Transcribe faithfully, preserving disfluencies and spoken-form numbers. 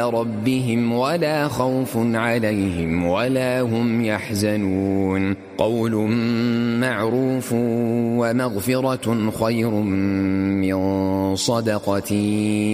ربهم ولا خوف عليهم ولا هم يحزنون. قول معروف ومغفرة خير من صدقة